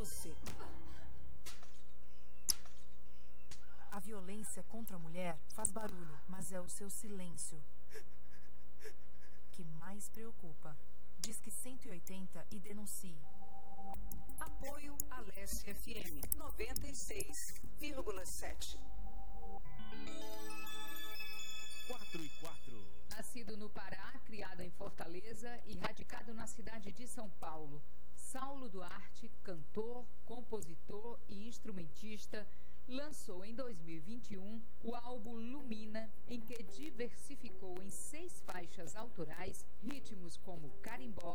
você. A violência contra a mulher faz barulho, mas é o seu silêncio que mais preocupa. Disque 180 e denuncie. Apoio a Leste FM 96,7. 4 e 4. Nascido no Pará, criado em Fortaleza e radicado na cidade de São Paulo, Saulo Duarte, cantor, compositor e instrumentista, lançou em 2021 o álbum Lumina, em que diversificou em 6 faixas autorais ritmos como carimbó,